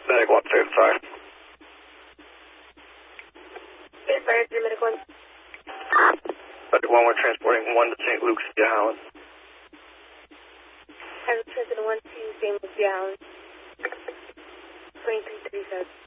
Medic 1, say sorry. Yes, sorry, it's your Medic 1. Medic 1, we're transporting 1 to St. Luke's via Howland. I'm transporting 1 to St. Luke's via Howland. 2337.